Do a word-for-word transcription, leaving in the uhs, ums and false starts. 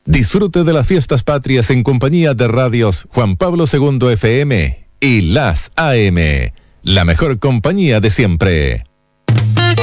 Disfrute de las fiestas patrias en compañía de radios Juan Pablo segundo F M y Las A M, la mejor compañía de siempre.